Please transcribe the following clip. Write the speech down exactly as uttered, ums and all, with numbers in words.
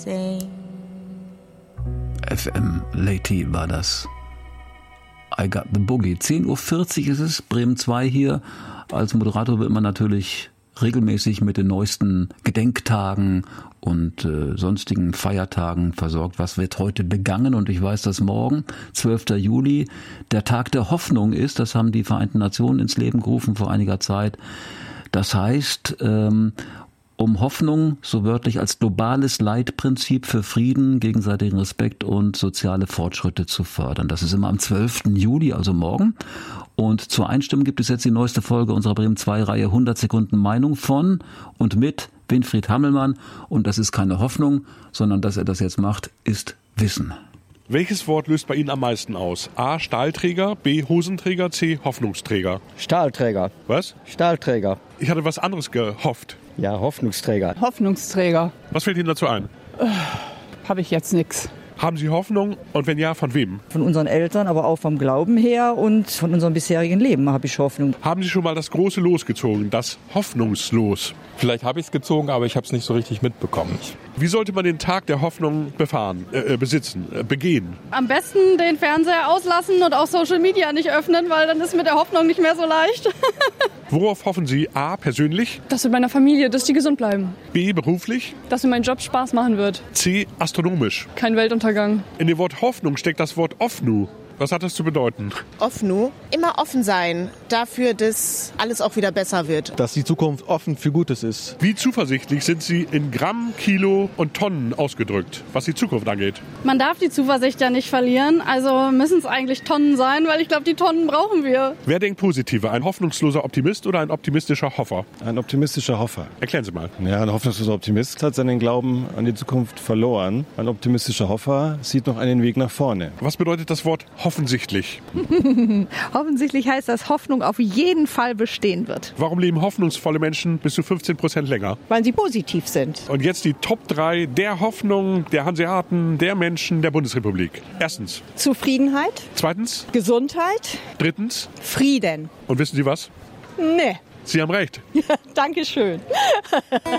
F M Lady war das. I Got the Boogie. zehn Uhr vierzig ist es, Bremen zwei hier. Als Moderator wird man natürlich regelmäßig mit den neuesten Gedenktagen und äh, sonstigen Feiertagen versorgt. Was wird heute begangen? Und ich weiß, dass morgen, zwölfter Juli, der Tag der Hoffnung ist. Das haben die Vereinten Nationen ins Leben gerufen vor einiger Zeit. Das heißt, ähm, um Hoffnung, so wörtlich als globales Leitprinzip für Frieden, gegenseitigen Respekt und soziale Fortschritte zu fördern. Das ist immer am zwölften Juli, also morgen. Und zur Einstimmung gibt es jetzt die neueste Folge unserer Bremen zwei Reihe hundert Sekunden Meinung von und mit Winfried Hammelmann. Und das ist keine Hoffnung, sondern dass er das jetzt macht, ist Wissen. Welches Wort löst bei Ihnen am meisten aus? A. Stahlträger, B. Hosenträger, C. Hoffnungsträger. Stahlträger. Was? Stahlträger. Ich hatte was anderes gehofft. Ja, Hoffnungsträger. Hoffnungsträger. Was fällt Ihnen dazu ein? Äh, Habe ich jetzt nichts. Haben Sie Hoffnung? Und wenn ja, von wem? Von unseren Eltern, aber auch vom Glauben her und von unserem bisherigen Leben habe ich Hoffnung. Haben Sie schon mal das große Los gezogen, das Hoffnungslos? Vielleicht habe ich es gezogen, aber ich habe es nicht so richtig mitbekommen. Wie sollte man den Tag der Hoffnung befahren, äh, besitzen, äh, begehen? Am besten den Fernseher auslassen und auch Social Media nicht öffnen, weil dann ist mit der Hoffnung nicht mehr so leicht. Worauf hoffen Sie? A. Persönlich? Das mit meiner Familie, dass die gesund bleiben. B. Beruflich? Dass mir mein Job Spaß machen wird. C. Astronomisch? Kein Weltuntergang. In dem Wort Hoffnung steckt das Wort Offnu. Was hat das zu bedeuten? Offnu, immer offen sein dafür, dass alles auch wieder besser wird. Dass die Zukunft offen für Gutes ist. Wie zuversichtlich sind Sie in Gramm, Kilo und Tonnen ausgedrückt, was die Zukunft angeht? Man darf die Zuversicht ja nicht verlieren, also müssen es eigentlich Tonnen sein, weil ich glaube, die Tonnen brauchen wir. Wer denkt positiver, ein hoffnungsloser Optimist oder ein optimistischer Hoffer? Ein optimistischer Hoffer. Erklären Sie mal. Ja, ein hoffnungsloser Optimist hat seinen Glauben an die Zukunft verloren. Ein optimistischer Hoffer sieht noch einen Weg nach vorne. Was bedeutet das Wort offensichtlich? Offensichtlich heißt das, Hoffnung auf jeden Fall bestehen wird. Warum leben hoffnungsvolle Menschen bis zu fünfzehn Prozent länger? Weil sie positiv sind. Und jetzt die Top drei der Hoffnung der Hanseaten, der Menschen der Bundesrepublik. Erstens. Zufriedenheit. Zweitens. Gesundheit. Drittens. Frieden. Und wissen Sie was? Nee. Sie haben recht. Ja, danke schön.